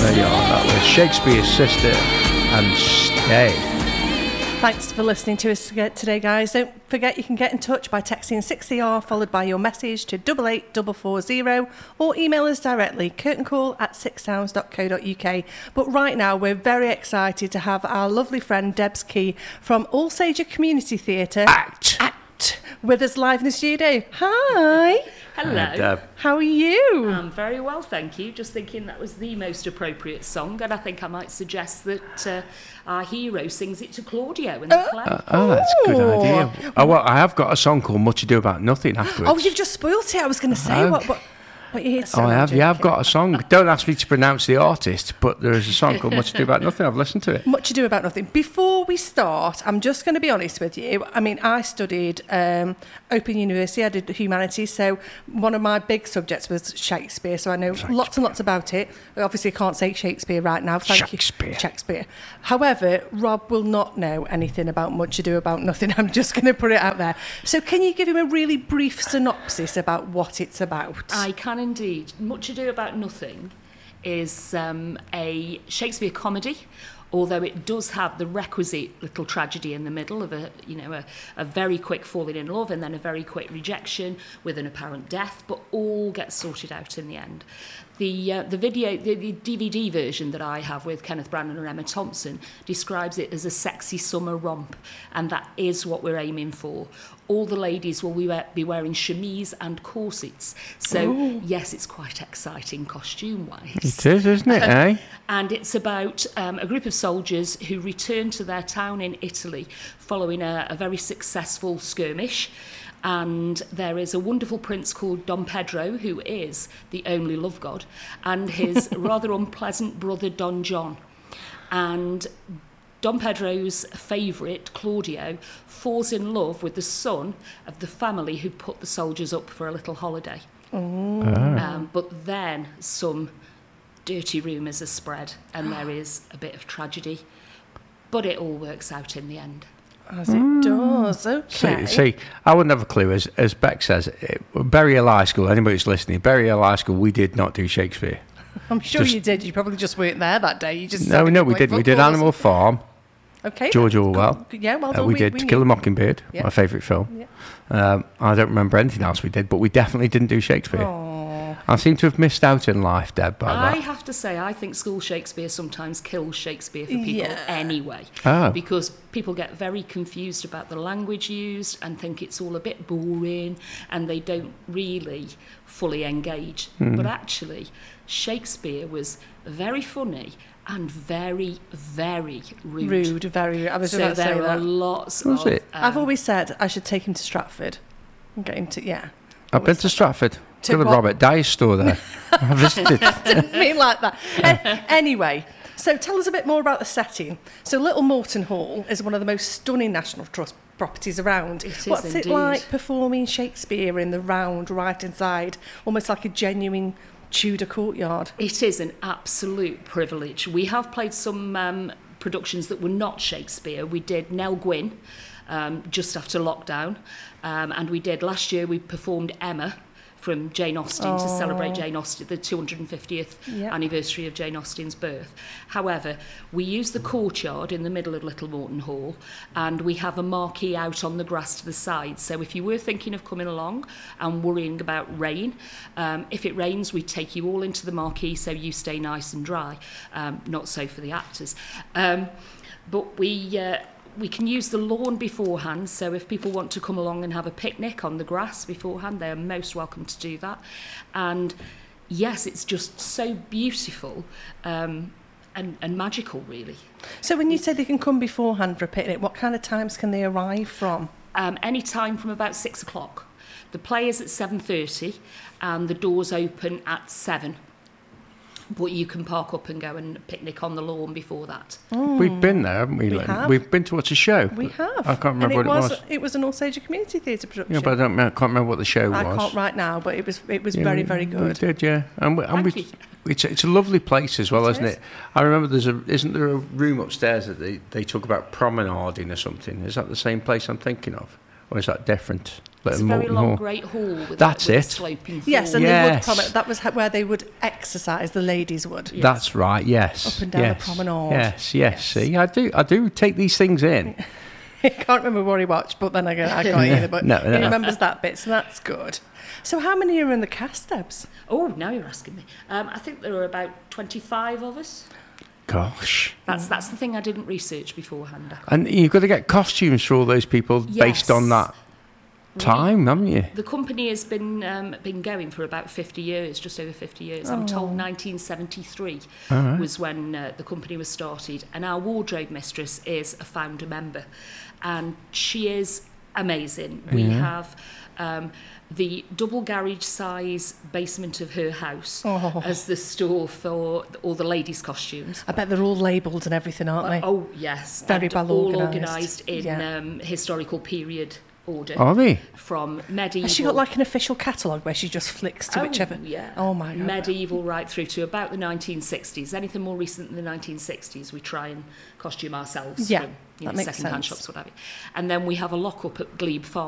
There you are. That was Shakespeare's Sister and Stay. Thanks for listening to us today, guys. Don't forget you can get in touch by texting 6CR followed by your message to 88440 or email us directly, curtaincall@sixsounds.co.uk. But right now we're very excited to have our lovely friend Debs Key from All Sager Community Theatre Act with us live in the studio. Hi. Hello. How are you? I'm very well, thank you. Just thinking that was the most appropriate song, and I think I might suggest that our hero sings it to Claudio in the play. That's a good idea. Oh, well, I have got a song called Much Ado About Nothing afterwards. Oh, you've just spoilt it. I was going to say what you hear. Oh, I have. Yeah, I've got a song. Don't ask me to pronounce the artist, but there is a song called Much Ado About Nothing. I've listened to it. Much Ado About Nothing. Before we start, I'm just going to be honest with you. I mean, I studied Open University. I did humanities, so one of my big subjects was Shakespeare, so I know lots and lots about it. I obviously can't say Shakespeare right now. Thank you. Shakespeare. However, Rob will not know anything about Much Ado About Nothing. I'm just going to put it out there. So can you give him a really brief synopsis about what it's about? I can indeed. Much Ado About Nothing is a Shakespeare comedy, although it does have the requisite little tragedy in the middle of a very quick falling in love and then a very quick rejection with an apparent death, but all gets sorted out in the end. The DVD version that I have with Kenneth Branagh and Emma Thompson describes it as a sexy summer romp, and that is what we're aiming for. All the ladies will be wearing chemise and corsets, so yes, it's quite exciting costume-wise. It is, isn't it, eh? And it's about a group of soldiers who return to their town in Italy following a very successful skirmish. And there is a wonderful prince called Don Pedro, who is the only love god, and his rather unpleasant brother Don John. And Don Pedro's favourite, Claudio, falls in love with the son of the family who put the soldiers up for a little holiday. But then some dirty rumours are spread, and there is a bit of tragedy. But it all works out in the end. As it does, okay. See, I wouldn't have a clue. As Beck says, Bury Hill High School, anybody who's listening, Bury Hill High School, we did not do Shakespeare. I'm sure you did. You probably just weren't there that day. You just No, we didn't. We did Animal Farm. Okay. George Orwell. Yeah, well done. We did To Kill a Mockingbird, my favourite film. Yeah. I don't remember anything else we did, but we definitely didn't do Shakespeare. Aww. I seem to have missed out in life, Deb, by that. I have to say, I think school Shakespeare sometimes kills Shakespeare for people anyway. Because people get very confused about the language used and think it's all a bit boring and they don't really fully engage. But actually, Shakespeare was very funny and very, very rude. Very rude. I was so about to say there are that. lots Was of... it? I've always said I should take him to Stratford and get him to, I've been to Stratford. To the what? Robert Dyes store there. I visited. I didn't mean like that. Anyway, so tell us a bit more about the setting. So Little Morton Hall is one of the most stunning National Trust properties around. It is What's indeed. it like performing Shakespeare in the round right inside, almost like a genuine Tudor courtyard? It is an absolute privilege. We have played some productions that were not Shakespeare. We did Nell Gwyn just after lockdown, and we did last year. We performed Emma from Jane Austen to celebrate Jane Austen, the 250th anniversary of Jane Austen's birth. However, we use the courtyard in the middle of Little Morton Hall, and we have a marquee out on the grass to the side. So if you were thinking of coming along and worrying about rain, if it rains, we take you all into the marquee so you stay nice and dry. Not so for the actors. But we can use the lawn beforehand, so if people want to come along and have a picnic on the grass beforehand, they are most welcome to do that. And yes, it's just so beautiful and magical, really. So when you say they can come beforehand for a picnic, what kind of times can they arrive from? Any time from about 6 o'clock. The play is at 7:30 and the doors open at 7. But you can park up and go and picnic on the lawn before that. We've been there, haven't we, Lynn? have. We've been to watch a show. We have. I can't remember what it was. It was an All Sager Community Theatre production. Yeah, but I can't remember what the show was. I can't right now, but it was very, very good. We did, yeah. Thank you. It's a lovely place as well, isn't is. it? I remember isn't there a room upstairs that they talk about promenading or something? Is that the same place I'm thinking of? Or is that different? It's a very long, great hall with, That's with it. a sloping floor. Yes, and Yes. they would that was where they would exercise. The ladies would. Yes. That's right. Yes. Up and down the promenade. Yes. See, I do take these things in. I can't remember what he watched, but then again, I can't either. But No. he remembers that bit, so that's good. So how many are in the cast, Debs? Oh, now you're asking me. I think there are about 25 of us. Gosh. That's the thing I didn't research beforehand. And you've got to get costumes for all those people based on that time, haven't you? The company has been going for about 50 years, just over 50 years. I'm told 1973 was when the company was started, and our wardrobe mistress is a founder member, and she is amazing. We have the double garage size basement of her house as the store for all the ladies' costumes. I bet they're all labelled and everything, aren't they? Oh yes, Very and well all organised. in historical period order. Are they? From medieval. Has she got like an official catalogue where she just flicks to whichever? Yeah. Oh my God. Medieval right through to about the 1960s. Anything more recent than the 1960s, we try and costume ourselves Yeah, from that makes second-hand sense. shops, what have you. And then we have a lock-up at Glebe Farm.